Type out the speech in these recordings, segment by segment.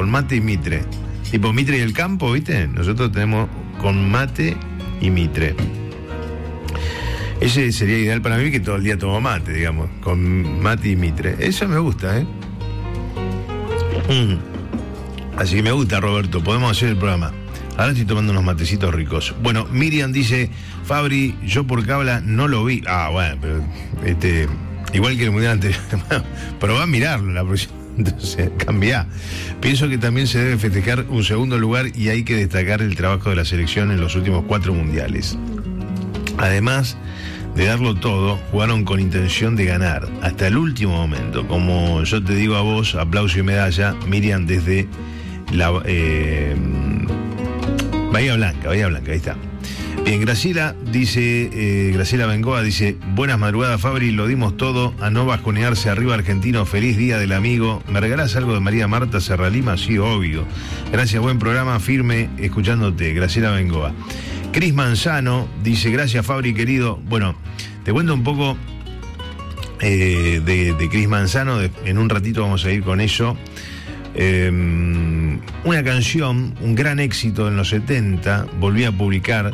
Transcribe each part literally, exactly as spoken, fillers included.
con mate y mitre. Tipo Mitre y el campo, ¿viste? Nosotros tenemos con mate y mitre. Ese sería ideal para mí, que todo el día tomo mate, digamos, con mate y mitre. Eso me gusta, ¿eh? Mm. Así que me gusta, Roberto. Podemos hacer el programa. Ahora estoy tomando unos matecitos ricos. Bueno, Miriam dice, Fabri, yo por Cabla no lo vi. Ah, bueno, pero este, igual que el mundial anterior. Pero va a mirarlo la próxima. Entonces, cambia. Pienso que también se debe festejar un segundo lugar y hay que destacar el trabajo de la selección en los últimos cuatro mundiales. Además de darlo todo, jugaron con intención de ganar hasta el último momento. Como yo te digo a vos, aplauso y medalla, Miriam, desde la eh, Bahía Blanca, Bahía Blanca, ahí está. Bien, Graciela dice, eh, Graciela Bengoa dice, buenas madrugadas, Fabri, lo dimos todo, a no bajonearse, arriba argentino, feliz día del amigo. ¿Me regalás algo de María Marta Serralima? Sí, obvio. Gracias, buen programa, firme, escuchándote, Graciela Bengoa. Cris Manzano dice, gracias, Fabri, querido. Bueno, te cuento un poco eh, de, de Cris Manzano, de, en un ratito vamos a ir con eso. Eh, una canción, un gran éxito en los setenta, volví a publicar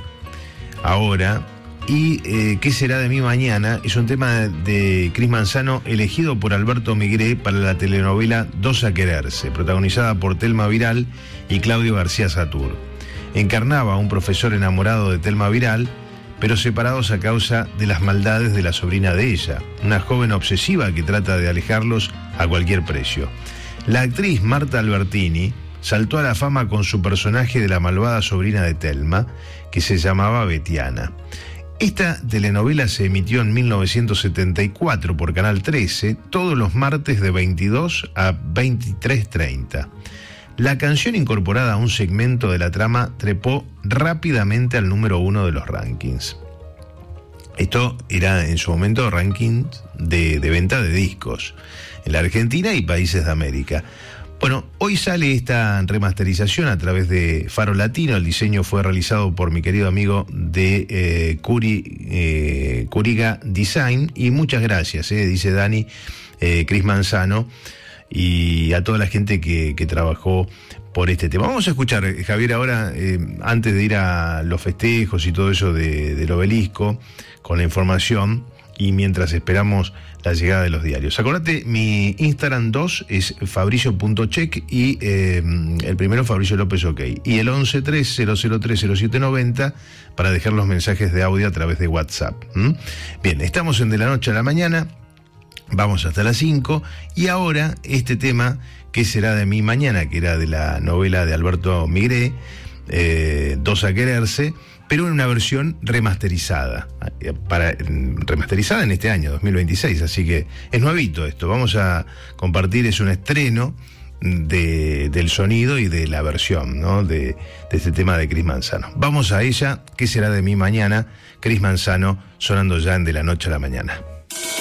ahora, y eh, ¿qué será de mí mañana? Es un tema de Cris Manzano elegido por Alberto Migré para la telenovela Dos a quererse, protagonizada por Telma Viral y Claudio García Satur. Encarnaba a un profesor enamorado de Telma Viral, pero separados a causa de las maldades de la sobrina de ella, una joven obsesiva que trata de alejarlos a cualquier precio. La actriz Marta Albertini saltó a la fama con su personaje de la malvada sobrina de Telma, que se llamaba Betiana. Esta telenovela se emitió en mil novecientos setenta y cuatro por Canal trece, todos los martes de veintidós a veintitrés treinta. La canción incorporada a un segmento de la trama trepó rápidamente al número uno de los rankings. Esto era en su momento ranking de, de venta de discos en la Argentina y países de América. Bueno, hoy sale esta remasterización a través de Faro Latino. El diseño fue realizado por mi querido amigo de eh, Curi, eh, Curiga Design. Y muchas gracias, eh, dice Dani, eh, Cris Manzano, y a toda la gente que, que trabajó por este tema. Vamos a escuchar, Javier, ahora, eh, antes de ir a los festejos y todo eso de, del obelisco, con la información, y mientras esperamos la llegada de los diarios. Acordate, mi Instagram dos es fabricio punto check y eh, el primero Fabricio López OK. Y el once tres cero cero tres cero siete noventa para dejar los mensajes de audio a través de WhatsApp. ¿Mm? Bien, estamos en De la Noche a la Mañana, vamos hasta las cinco, y ahora este tema, ¿Qué será de mí mañana?, que era de la novela de Alberto Migré, eh, Dos a quererse, pero en una versión remasterizada, para, remasterizada en este año, dos mil veintiséis, así que es nuevito esto. Vamos a compartir, es un estreno de, del sonido y de la versión, ¿no?, de, de este tema de Cris Manzano. Vamos a ella, ¿Qué será de mí mañana?, Cris Manzano, sonando ya en De la Noche a la Mañana.